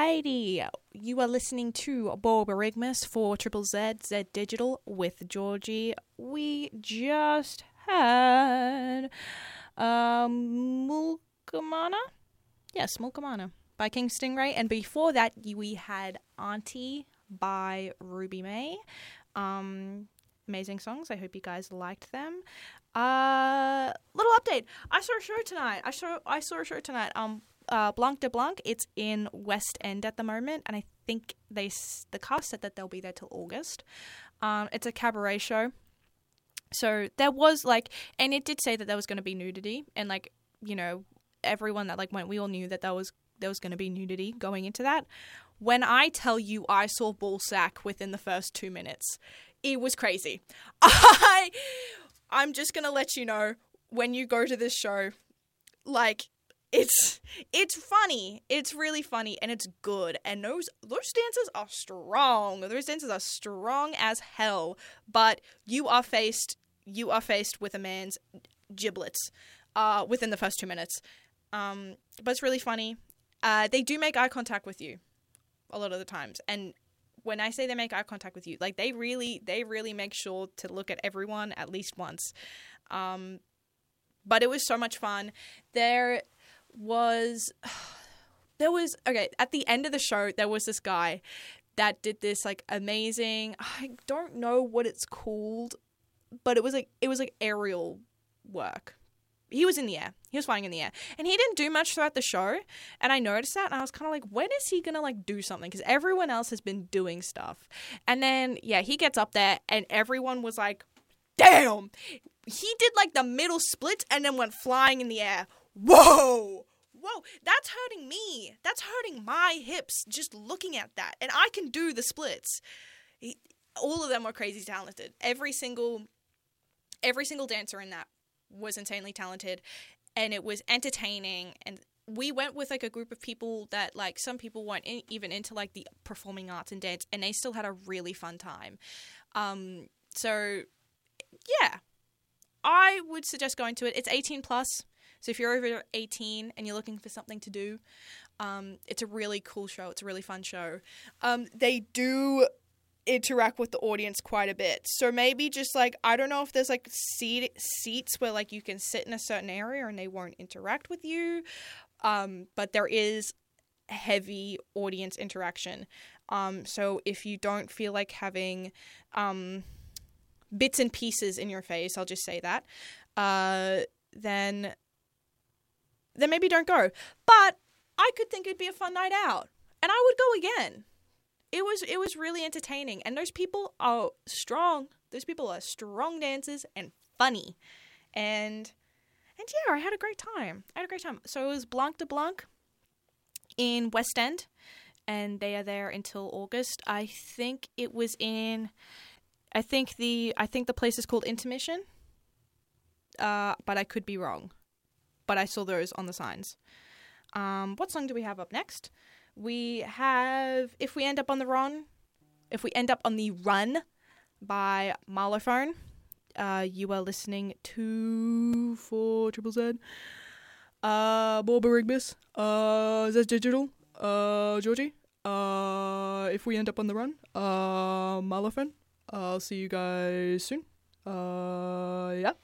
Alrighty, you are listening to Bob Erigmus for Triple Z, Z Digital with Georgie. We just had Mulkamana? Yes, Mulkamana by King Stingray. And before that, we had Auntie by Ruby May. Amazing songs. I hope you guys liked them. Little update. I saw a show tonight. Blanc de Blanc. It's in West End at the moment, and I think the cast said that they'll be there till August. It's a cabaret show, so there was and it did say that there was going to be nudity, and everyone that went, we all knew that there was going to be nudity going into that. When I tell you, I saw ballsack within the first 2 minutes. It was crazy. I'm just gonna let you know, when you go to this show, it's funny. It's really funny, and it's good. And those dances are strong. Those dances are strong as hell. But you are faced with a man's giblets within the first 2 minutes. But it's really funny. They do make eye contact with you a lot of the times, and when I say they make eye contact with you, they really make sure to look at everyone at least once. But it was so much fun. There was at the end of the show, there was this guy that did this amazing, I don't know what it's called, but it was aerial work. He was in the air. He was flying in the air. And he didn't do much throughout the show. And I noticed that. And I was kind of when is he going to do something? Because everyone else has been doing stuff. And then, he gets up there and everyone was like, damn. He did the middle split and then went flying in the air. Whoa. That's hurting me. That's hurting my hips just looking at that. And I can do the splits. All of them were crazy talented. Every single dancer in that was insanely talented, and it was entertaining. And we went with a group of people that some people weren't even into the performing arts and dance, and they still had a really fun time. So yeah, I would suggest going to it. It's 18 plus, so if you're over 18 and you're looking for something to do, it's a really cool show. It's a really fun show. They do interact with the audience quite a bit, so maybe just I don't know if there's seats where you can sit in a certain area and they won't interact with you, but there is heavy audience interaction, so if you don't feel like having bits and pieces in your face, I'll just say that, then maybe don't go. But I could think it'd be a fun night out, and I would go again. It was really entertaining, and those people are strong. Those people are strong dancers and funny, and yeah, I had a great time. So it was Blanc de Blanc in West End, and they are there until August. I think it was in. I think the place is called Intermission, but I could be wrong. But I saw those on the signs. What song do we have up next? We have If We End Up on the Run by Marlophone. You are listening to for Triple Z. Bob Erigmus, Z Digital, Georgie. If We End Up on the Run, Marlophone. I'll see you guys soon. Yeah.